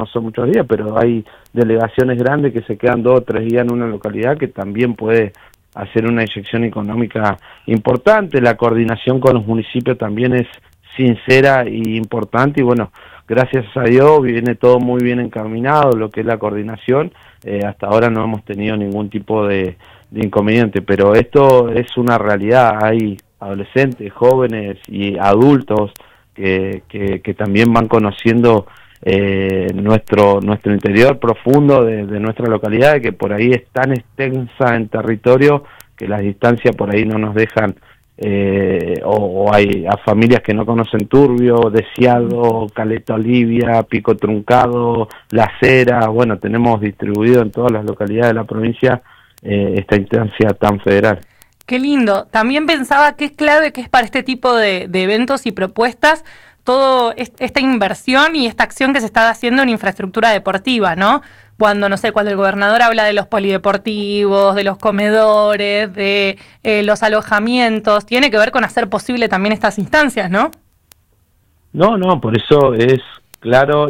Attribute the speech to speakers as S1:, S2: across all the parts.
S1: no son muchos días, pero hay delegaciones grandes que se quedan 2 o 3 días en una localidad que también puede hacer una inyección económica importante. La coordinación con los municipios también es sincera y importante, y bueno, gracias a Dios viene todo muy bien encaminado lo que es la coordinación. Hasta ahora no hemos tenido ningún tipo de inconveniente, pero esto es una realidad. Hay adolescentes, jóvenes y adultos que también van conociendo nuestro interior profundo de nuestra localidad, que por ahí es tan extensa en territorio que las distancias por ahí no nos dejan, o hay a familias que no conocen Turbio, Deseado, Caleta Olivia, Pico Truncado, La Cera. Bueno, tenemos distribuido en todas las localidades de la provincia esta instancia tan federal.
S2: Qué lindo. También pensaba que es clave que es para este tipo de eventos y propuestas todo esta inversión y esta acción que se está haciendo en infraestructura deportiva, ¿no? Cuando, no sé, cuando el gobernador habla de los polideportivos, de los comedores, de los alojamientos, tiene que ver con hacer posible también estas instancias, ¿no? No, por eso es claro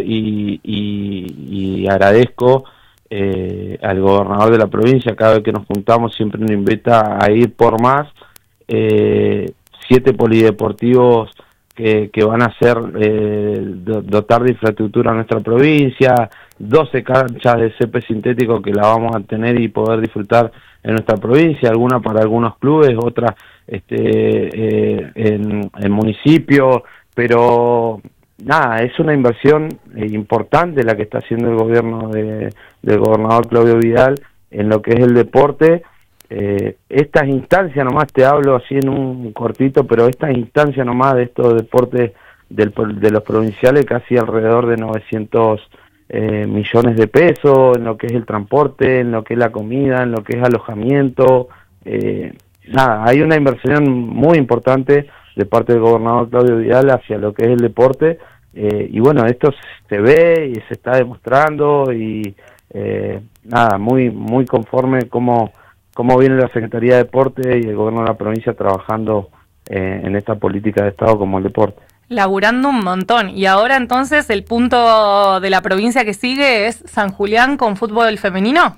S2: y agradezco al gobernador de la provincia. Cada vez que nos juntamos siempre nos invita a ir por más. 7 polideportivos que van a ser dotar de infraestructura a nuestra provincia, 12 canchas de césped sintético que la vamos a tener y poder disfrutar en nuestra provincia, alguna para algunos clubes, otras en municipios, pero nada, es una inversión importante la que está haciendo el gobierno del gobernador Claudio Vidal en lo que es el deporte. Estas instancias, nomás te hablo así en un cortito, pero estas instancias nomás de estos deportes de los provinciales, casi alrededor de 900 millones de pesos, en lo que es el transporte, en lo que es la comida, en lo que es alojamiento. Nada, hay una inversión muy importante de parte del gobernador Claudio Vidal hacia lo que es el deporte, y bueno, esto se ve y se está demostrando, y nada, muy conforme cómo viene la Secretaría de Deporte y el gobierno de la provincia trabajando en esta política de Estado como el deporte. Laburando un montón. Y ahora entonces el punto de la provincia que sigue es San Julián con fútbol femenino.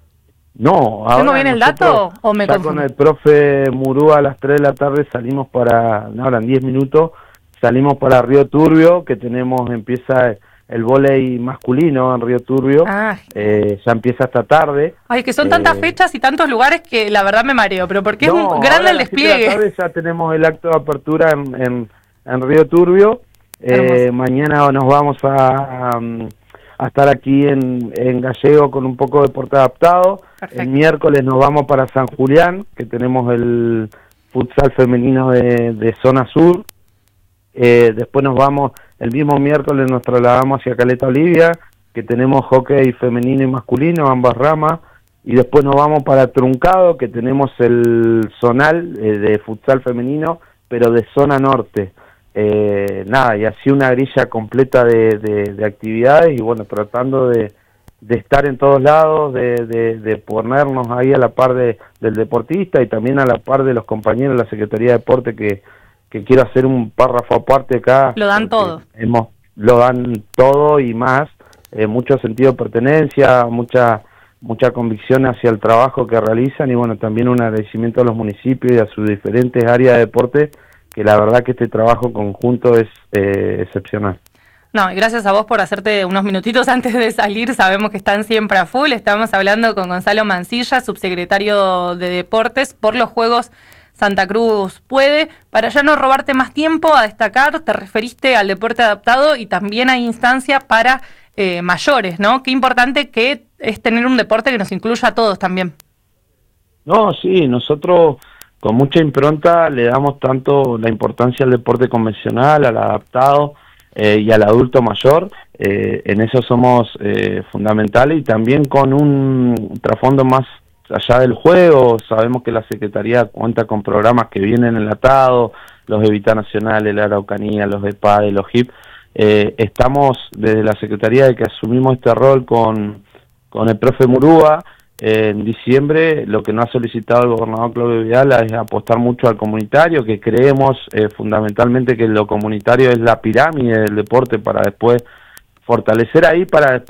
S1: No, ahora
S2: ¿Tengo bien el dato o me confundo?
S1: Con el profe Murúa a las 3 de la tarde salimos en 10 minutos, salimos para Río Turbio, que empieza el vóley masculino en Río Turbio. Ya empieza esta tarde.
S2: Ay, que son tantas fechas y tantos lugares que la verdad me mareo, pero porque es grande el despliegue.
S1: A las 7 de la tarde ya tenemos el acto de apertura en Río Turbio. Mañana nos vamos a estar aquí en Gallego con un poco de deporte adaptado. Perfecto. El miércoles nos vamos para San Julián, que tenemos el futsal femenino de zona sur. Después nos vamos, el mismo miércoles nos trasladamos hacia Caleta Olivia, que tenemos hockey femenino y masculino, ambas ramas. Y después nos vamos para Truncado, que tenemos el zonal de futsal femenino, pero de zona norte. Nada, y así una grilla completa de actividades, y bueno, tratando de estar en todos lados, de ponernos ahí a la par del deportista y también a la par de los compañeros de la Secretaría de Deporte, que quiero hacer un párrafo aparte acá.
S2: Lo dan todo.
S1: Lo dan todo y más, mucho sentido de pertenencia, mucha convicción hacia el trabajo que realizan, y bueno, también un agradecimiento a los municipios y a sus diferentes áreas de deporte, que la verdad que este trabajo conjunto es excepcional.
S2: No, y gracias a vos por hacerte unos minutitos antes de salir. Sabemos que están siempre a full. Estamos hablando con Gonzalo Mancilla, subsecretario de Deportes, por los Juegos Santa Cruz Puede. Para ya no robarte más tiempo, a destacar, te referiste al deporte adaptado y también hay instancia para mayores, ¿no? Qué importante que es tener un deporte que nos incluya a todos también.
S1: No, sí, nosotros con mucha impronta le damos tanto la importancia al deporte convencional, al adaptado y al adulto mayor. En eso somos fundamentales, y también con un trasfondo más allá del juego. Sabemos que la Secretaría cuenta con programas que vienen enlatados, los Evita Nacionales, la Araucanía, los EPADE, los HIP. Estamos desde la Secretaría de que asumimos este rol con el profe Murúa. En diciembre, lo que nos ha solicitado el gobernador Claudio Vidal es apostar mucho al comunitario, que creemos fundamentalmente que lo comunitario es la pirámide del deporte para después fortalecer ahí para